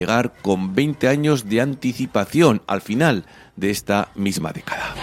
llegar con 20 años de anticipación al final de esta misma década.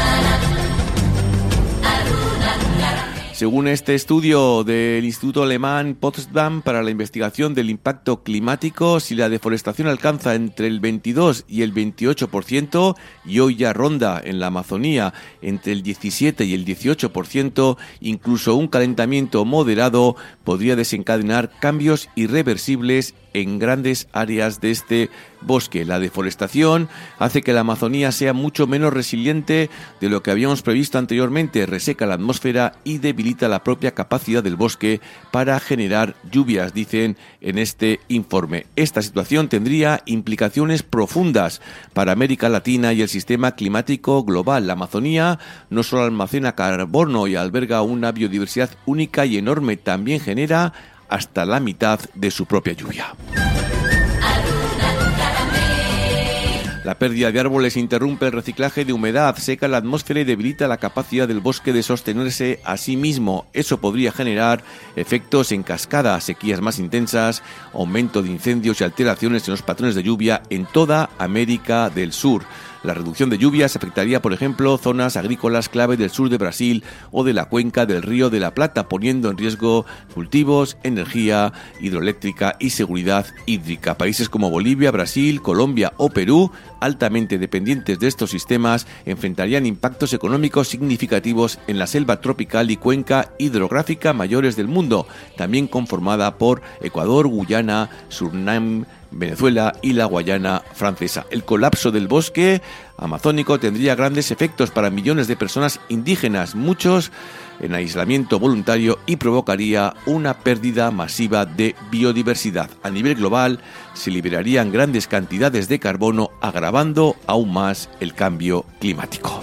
Según este estudio del Instituto Alemán Potsdam para la investigación del impacto climático, si la deforestación alcanza entre el 22 y el 28% y hoy ya ronda en la Amazonía entre el 17 y el 18%, incluso un calentamiento moderado podría desencadenar cambios irreversibles en grandes áreas de este bosque. La deforestación hace que la Amazonía sea mucho menos resiliente de lo que habíamos previsto anteriormente, reseca la atmósfera y debilita la propia capacidad del bosque para generar lluvias, dicen en este informe. Esta situación tendría implicaciones profundas para América Latina y el sistema climático global. La Amazonía no solo almacena carbono y alberga una biodiversidad única y enorme, también genera hasta la mitad de su propia lluvia. La pérdida de árboles interrumpe el reciclaje de humedad, seca la atmósfera y debilita la capacidad del bosque de sostenerse a sí mismo. Eso podría generar efectos en cascada, sequías más intensas, aumento de incendios y alteraciones en los patrones de lluvia en toda América del Sur. La reducción de lluvias afectaría, por ejemplo, zonas agrícolas clave del sur de Brasil o de la cuenca del Río de la Plata, poniendo en riesgo cultivos, energía hidroeléctrica y seguridad hídrica. Países como Bolivia, Brasil, Colombia o Perú, altamente dependientes de estos sistemas, enfrentarían impactos económicos significativos en la selva tropical y cuenca hidrográfica mayores del mundo, también conformada por Ecuador, Guyana, Surinam, Venezuela y la Guayana francesa. El colapso del bosque amazónico tendría grandes efectos para millones de personas indígenas, muchos en aislamiento voluntario, y provocaría una pérdida masiva de biodiversidad. A nivel global se liberarían grandes cantidades de carbono, agravando aún más el cambio climático.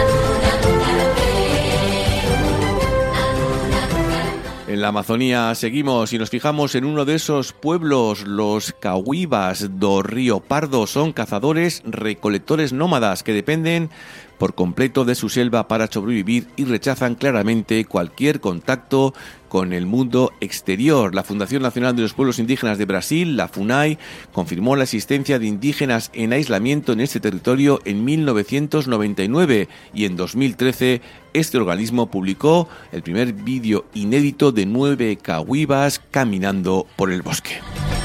En la Amazonía seguimos y nos fijamos en uno de esos pueblos, los Cahuibas do Río Pardo. Son cazadores recolectores nómadas que dependen por completo de su selva para sobrevivir y rechazan claramente cualquier contacto con el mundo exterior. La Fundación Nacional de los Pueblos Indígenas de Brasil, la FUNAI, confirmó la existencia de indígenas en aislamiento en este territorio en 1999 y en 2013 este organismo publicó el primer vídeo inédito de 9 cahuibas caminando por el bosque.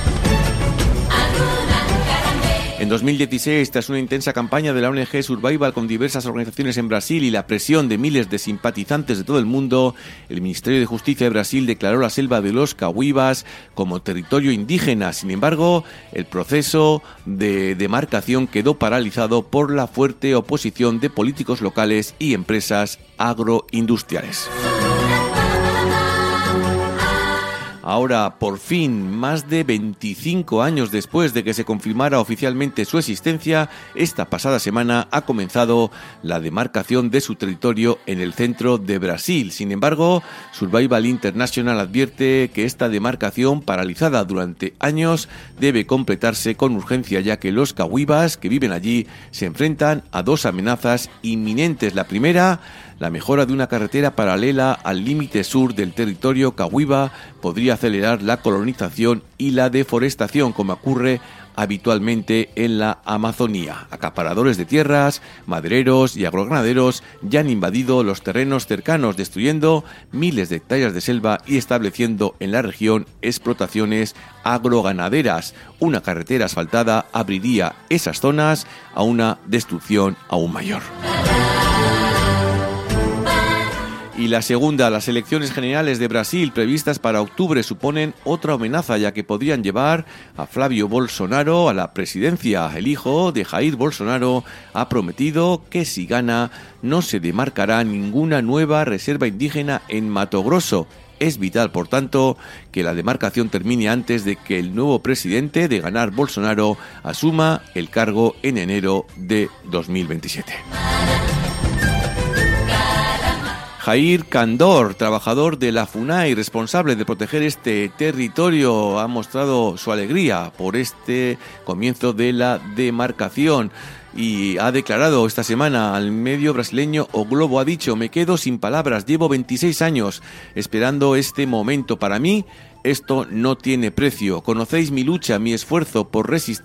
En 2016, tras una intensa campaña de la ONG Survival con diversas organizaciones en Brasil y la presión de miles de simpatizantes de todo el mundo, el Ministerio de Justicia de Brasil declaró la selva de los Cahuibas como territorio indígena. Sin embargo, el proceso de demarcación quedó paralizado por la fuerte oposición de políticos locales y empresas agroindustriales. Ahora, por fin, más de 25 años después de que se confirmara oficialmente su existencia, esta pasada semana ha comenzado la demarcación de su territorio en el centro de Brasil. Sin embargo, Survival International advierte que esta demarcación, paralizada durante años, debe completarse con urgencia, ya que los cahuibas que viven allí se enfrentan a dos amenazas inminentes. La primera, la mejora de una carretera paralela al límite sur del territorio cahuiba podría acelerar la colonización y la deforestación, como ocurre habitualmente en la Amazonía. Acaparadores de tierras, madereros y agroganaderos ya han invadido los terrenos cercanos, destruyendo miles de hectáreas de selva y estableciendo en la región explotaciones agroganaderas. Una carretera asfaltada abriría esas zonas a una destrucción aún mayor. Y la segunda, las elecciones generales de Brasil previstas para octubre suponen otra amenaza, ya que podrían llevar a Flávio Bolsonaro a la presidencia. El hijo de Jair Bolsonaro ha prometido que si gana no se demarcará ninguna nueva reserva indígena en Mato Grosso. Es vital, por tanto, que la demarcación termine antes de que el nuevo presidente, de ganar Bolsonaro, asuma el cargo en enero de 2027. Jair Candor, trabajador de la FUNAI, responsable de proteger este territorio, ha mostrado su alegría por este comienzo de la demarcación y ha declarado esta semana al medio brasileño O Globo, ha dicho: me quedo sin palabras, llevo 26 años esperando este momento. Para mí esto no tiene precio. Conocéis mi lucha, mi esfuerzo por resistir